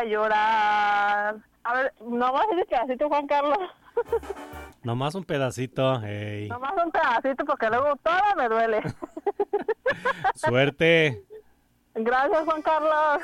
A llorar. A ver, nomás ese pedacito, Juan Carlos. Nomás un pedacito. Ey. Nomás un pedacito porque luego todo me duele. Suerte. Gracias, Juan Carlos.